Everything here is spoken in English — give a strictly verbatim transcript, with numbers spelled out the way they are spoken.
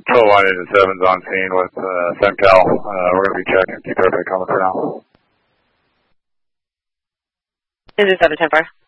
Control one into seven's on scene with uh, SemCal. Uh, we're going to be checking. Keep everybody coming for now. This is seven ten four.